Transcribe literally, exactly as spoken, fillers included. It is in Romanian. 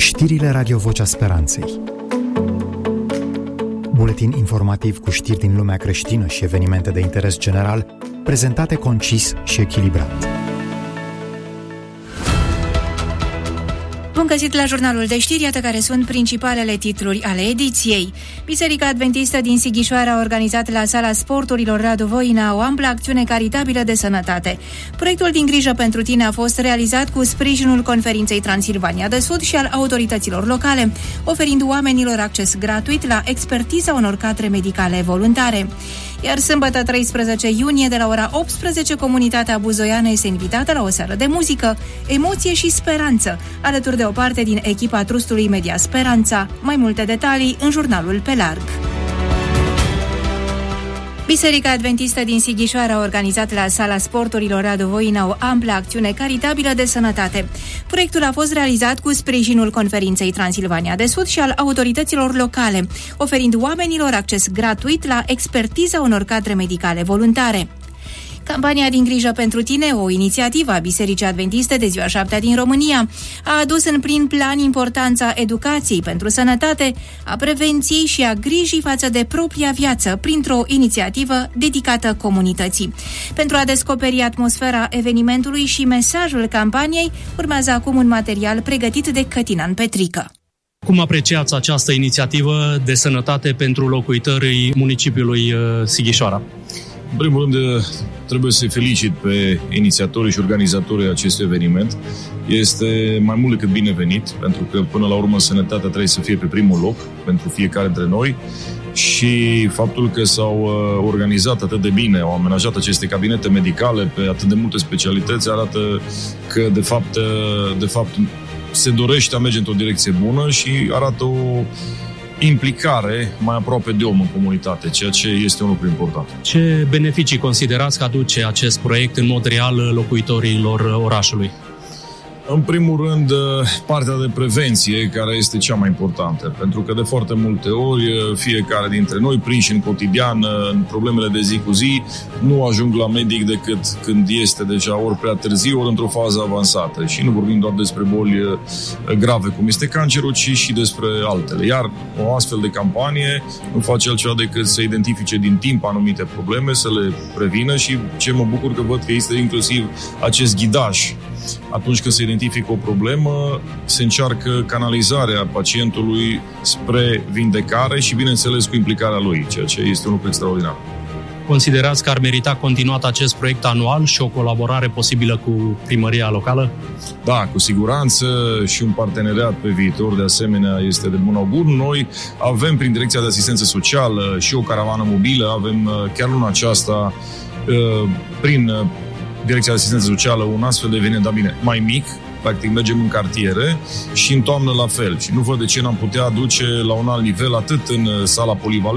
Știrile Radio Vocea Speranței. Buletin informativ cu știri din lumea creștină și evenimente de interes general, prezentate concis și echilibrat. Bun găsit la jurnalul de știri, iată care sunt principalele titluri ale ediției. Biserica Adventistă din Sighișoara a organizat la Sala Sporturilor Radu Voina o amplă acțiune caritabilă de sănătate. Proiectul din Grijă pentru tine a fost realizat cu sprijinul Conferinței Transilvania de Sud și al autorităților locale, oferind oamenilor acces gratuit la expertiza unor cadre medicale voluntare. Iar sâmbătă treisprezece iunie, de la ora optsprezece, comunitatea buzoiană este invitată la o seară de muzică, emoție și speranță, alături de o parte din echipa trustului Media Speranța. Mai multe detalii în jurnalul Pe Larg. Biserica Adventistă din Sighișoara a organizat la Sala Sporturilor Radu Voina o amplă acțiune caritabilă de sănătate. Proiectul a fost realizat cu sprijinul Conferinței Transilvania de Sud și al autorităților locale, oferind oamenilor acces gratuit la expertiza unor cadre medicale voluntare. Campania Din Grijă pentru tine, o inițiativă a Bisericii Adventiste de Ziua șaptea din România, a adus în prim plan importanța educației pentru sănătate, a prevenției și a grijii față de propria viață printr-o inițiativă dedicată comunității. Pentru a descoperi atmosfera evenimentului și mesajul campaniei, urmează acum un material pregătit de Cătinan Petrică. Cum apreciați această inițiativă de sănătate pentru locuitorii municipiului Sighișoara? În primul rând, trebuie să-i felicit pe inițiatorii și organizatorii acestui eveniment. Este mai mult decât binevenit, pentru că până la urmă sănătatea trebuie să fie pe primul loc pentru fiecare dintre noi și faptul că s-au organizat atât de bine, au amenajat aceste cabinete medicale pe atât de multe specialități, arată că de fapt, de fapt se dorește a merge într-o direcție bună și arată o implicare mai aproape de om în comunitate, ceea ce este un lucru important. Ce beneficii considerați că aduce acest proiect în mod real locuitorilor orașului? În primul rând, partea de prevenție, care este cea mai importantă, pentru că de foarte multe ori fiecare dintre noi, prinși în cotidian, în problemele de zi cu zi, nu ajung la medic decât când este deja ori prea târziu, ori într-o fază avansată. Și nu vorbim doar despre boli grave, cum este cancerul, ci și despre altele. Iar o astfel de campanie nu face altceva decât să identifice din timp anumite probleme, să le prevină și ce mă bucur că văd că este inclusiv acest ghidaj. Atunci când se identifică o problemă, se încearcă canalizarea pacientului spre vindecare și, bineînțeles, cu implicarea lui, ceea ce este un lucru extraordinar. Considerați că ar merita continuat acest proiect anual și o colaborare posibilă cu primăria locală? Da, cu siguranță, și un parteneriat pe viitor, de asemenea, este de bun augur. Noi avem, prin Direcția de Asistență Socială, și o caravană mobilă, avem chiar luna aceasta, prin Direcția de Asistență Socială, un astfel de eveniment, dar bine, mai mic, practic mergem în cartiere și în toamnă la fel. Și nu văd de ce n-am putea duce la un alt nivel atât în sala polivalentă,